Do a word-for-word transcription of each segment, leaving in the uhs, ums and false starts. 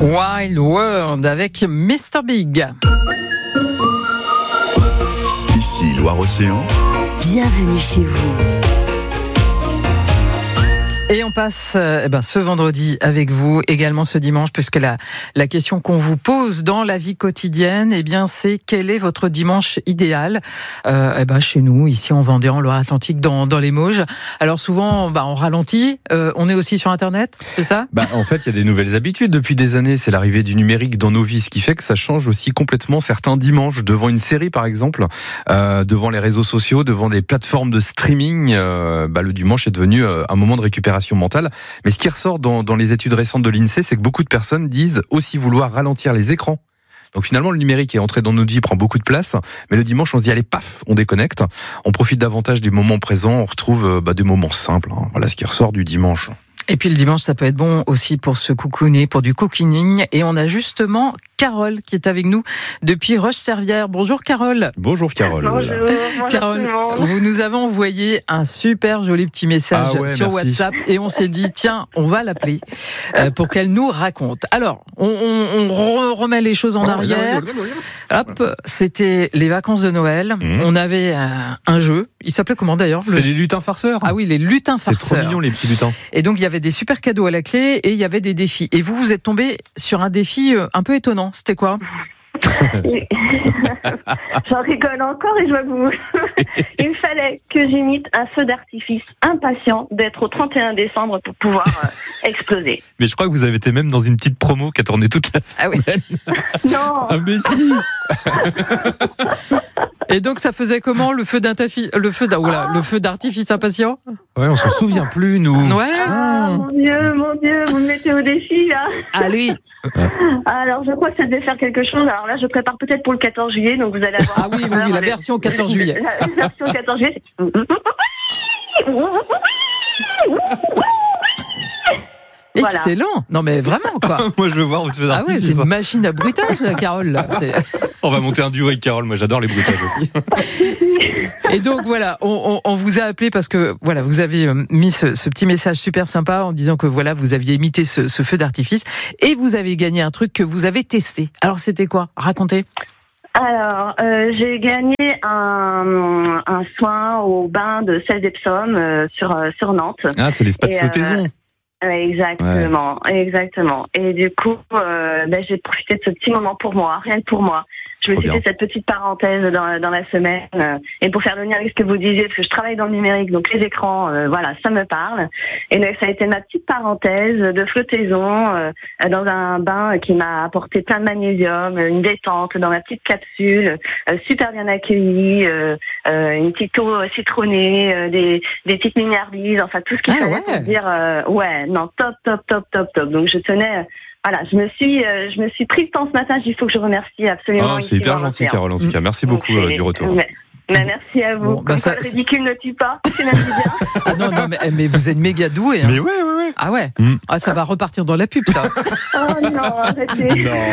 Wild World avec mister Big. Ici Loire-Océan. Bienvenue chez vous. Et on passe euh, eh ben, ce vendredi avec vous, également ce dimanche, puisque la, la question qu'on vous pose dans la vie quotidienne, eh bien, c'est quel est votre dimanche idéal euh, eh ben, chez nous, ici en Vendée, en Loire-Atlantique, dans, dans les Mauges. Alors souvent, bah, on ralentit, euh, on est aussi sur Internet, c'est ça ? Bah, en fait, il y a des nouvelles habitudes depuis des années. C'est l'arrivée du numérique dans nos vies, ce qui fait que ça change aussi complètement certains dimanches. Devant une série, par exemple, euh, devant les réseaux sociaux, devant des plateformes de streaming, euh, bah, le dimanche est devenu euh, un moment de récupération mentale. Mais ce qui ressort dans, dans les études récentes de l'INSEE, c'est que beaucoup de personnes disent aussi vouloir ralentir les écrans. Donc finalement, le numérique est entré dans notre vie, prend beaucoup de place, mais le dimanche, on se dit, allez, paf, on déconnecte. On profite davantage des moments présents, on retrouve bah, des moments simples. Hein. Voilà ce qui ressort du dimanche. Et puis le dimanche, ça peut être bon aussi pour se coucouner, pour du cocooning. Et on a justement Carole qui est avec nous depuis Roche-Servière. Bonjour Carole. Bonjour Carole. Bonjour, bonjour Carole, vous nous avez envoyé un super joli petit message ah ouais, sur merci. WhatsApp et on s'est dit tiens, on va l'appeler euh, pour qu'elle nous raconte. Alors, on, on, on remet les choses en arrière. Hop, c'était les vacances de Noël. Mmh. On avait euh, un jeu. Il s'appelait comment d'ailleurs ? C'est le... les lutins farceurs. Ah oui, les lutins farceurs. C'est trop mignon les petits lutins. Et donc il y avait des super cadeaux à la clé et il y avait des défis. Et vous, vous êtes tombé sur un défi un peu étonnant. C'était quoi ? J'en rigole encore et je vois que vous... Il fallait que j'imite un feu d'artifice impatient d'être au trente et un décembre pour pouvoir euh, exploser. Mais je crois que vous avez été même dans une petite promo qui a tourné toute la semaine. Ah oui. Non. Ah mais si. Et donc ça faisait comment le feu d'artifice, le feu, oula, le feu d'artifice impatient ? Ouais, on s'en souvient plus nous. Ouais. Ah, mon Dieu, mon Dieu, vous me mettez au défi là. Allez. Alors je crois que ça devait faire quelque chose. Alors là, je prépare peut-être pour le quatorze juillet, donc vous allez avoir. Ah oui, oui, oui, la version quatorze juillet. La version quatorze juillet. Voilà. Excellent. Non mais vraiment quoi. Moi je veux voir votre feu Ah d'artifice. ouais, c'est une machine à bruitage, là, Carole. Là. C'est... On va monter un duo avec Carole. Moi j'adore les bruitages aussi. Et donc voilà, on, on, on vous a appelé parce que voilà, vous avez mis ce, ce petit message super sympa en disant que voilà, vous aviez imité ce, ce feu d'artifice et vous avez gagné un truc que vous avez testé. Alors c'était quoi ? Racontez. Alors, euh, j'ai gagné un, un soin au bain de sel d'Epsom euh, sur, euh, sur Nantes. Ah, c'est les spas de flottaison. Euh, Exactement, ouais. exactement. Et du coup, euh, ben, j'ai profité de ce petit moment pour moi, rien que pour moi. Je me suis fait cette petite parenthèse dans, dans la semaine. Euh, et pour faire le lien avec ce que vous disiez, parce que je travaille dans le numérique, donc les écrans, euh, voilà, ça me parle. Et donc ça a été ma petite parenthèse de flottaison euh, dans un bain qui m'a apporté plein de magnésium, une détente dans ma petite capsule, euh, super bien accueillie, euh, euh, une petite eau citronnée, euh, des, des petites miniardises, enfin tout ce qu'il ah, fallait ouais. pour dire, euh, ouais, non, top, top, top, top, top. Donc je tenais... Voilà, je me suis, euh, je me suis prise le temps ce matin. Il faut que je remercie absolument. Ah, c'est hyper gentil, Carole. En tout cas, merci beaucoup euh, du retour. Mais, mais merci à vous. Bon, bah Comme ça, quoi, le ridicule ne tue pas. C'est même bien. Ah non, non, mais, mais vous êtes méga doué. Hein. Mais ouais, ouais, ouais. Ah ouais. Mm. Ah, ça va repartir dans la pub, ça. Oh non, arrêtez. Non.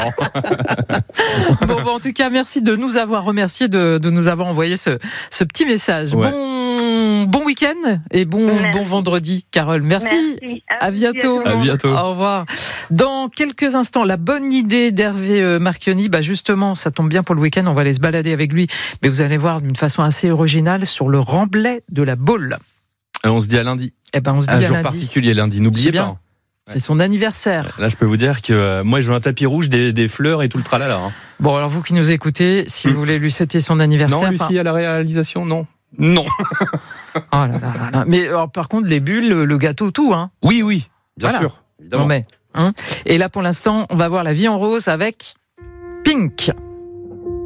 Bon, bon, en tout cas, merci de nous avoir remerciés, de, de nous avoir envoyé ce, ce petit message. Ouais. Bon, bon week-end et bon, bon vendredi, Carole. Merci. Merci. À, à bientôt. À bientôt. Au revoir. Dans quelques instants, la bonne idée d'Hervé Marchionni, bah justement, ça tombe bien pour le week-end, on va aller se balader avec lui. Mais vous allez voir d'une façon assez originale sur le remblai de la Baule. Et on se dit à lundi. Eh ben, on se dit un à jour lundi. particulier lundi, n'oubliez bien. pas. C'est son anniversaire. Là, je peux vous dire que euh, moi, je veux un tapis rouge, des, des fleurs et tout le tralala. Hein. Bon, alors vous qui nous écoutez, si Mm. vous voulez lui souhaiter son anniversaire... Non, Lucie, enfin... à la réalisation, non. Non. Oh là là là là. Mais alors, par contre, les bulles, le gâteau, tout, hein. Oui, oui, bien Voilà. sûr, évidemment. Non mais, hein. Et là, pour l'instant, on va voir La Vie en rose avec Pink.